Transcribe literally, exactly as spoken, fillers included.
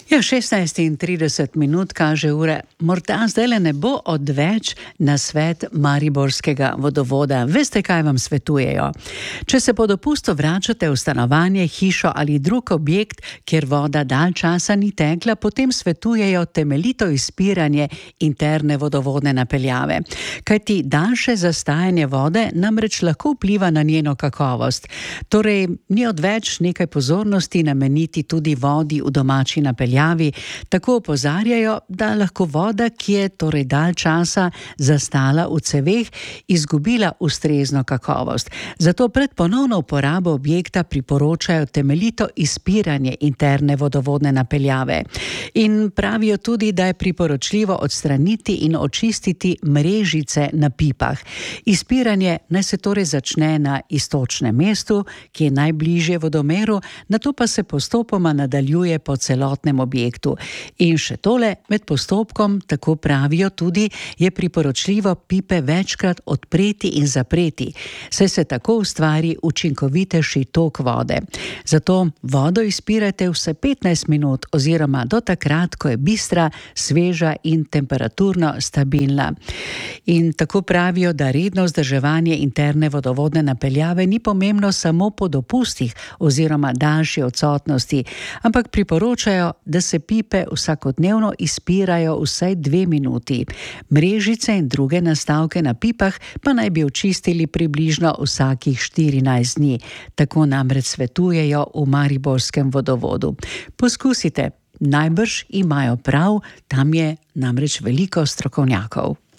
Ja, šestnajst in trideset minut kaže ure. Morda zdajle ne bo odveč na svet mariborskega vodovoda. Veste, kaj vam svetujejo? Če se po dopustu vračate v stanovanje, hišo ali drug objekt, kjer voda dalj časa ni tekla, potem svetujejo temeljito izpiranje interne vodovodne napeljave. Kajti daljše zastajanje vode namreč lahko vpliva na njeno kakovost. Torej, ni odveč nekaj pozornosti nameniti tudi vodi v domači napeljavi. Tako opozarjajo, da lahko voda, ki je torej dalj časa zastala v ceveh, izgubila ustrezno kakovost. Zato pred ponovno uporabo objekta priporočajo temeljito izpiranje interne vodovodne napeljave. In pravijo tudi, da je priporočljivo odstraniti in očistiti mrežice na pipah. Izpiranje naj se torej začne na iztočnem mestu, ki je najbližje vodomeru, nato pa se postopoma nadaljuje po celotnem objektu. objektu. In še tole, med postopkom, tako pravijo tudi, je priporočljivo pipe večkrat odpreti in zapreti, saj se tako ustvari učinkovitejši tok vode. Zato vodo izpirajte vse petnajst minut oziroma do takrat, ko je bistra, sveža in temperaturno stabilna. In tako pravijo, da redno vzdrževanje interne vodovodne napeljave ni pomembno samo po dopustih oziroma daljši odsotnosti, ampak priporočajo, da se pipe vsakodnevno izpirajo vsaj dve minuti. Mrežice in druge nastavke na pipah pa naj bi očistili približno vsakih štirinajst dni. Tako namreč svetujejo v mariborskem vodovodu. Poskusite, najbrž imajo prav, tam je namreč veliko strokovnjakov.